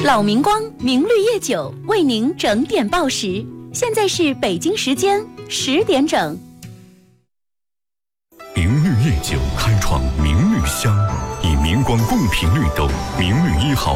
老明光明绿叶酒为您整点报时，现在是北京时间10点整。 明绿叶酒开创明绿香，以明光贡品绿豆、明绿1号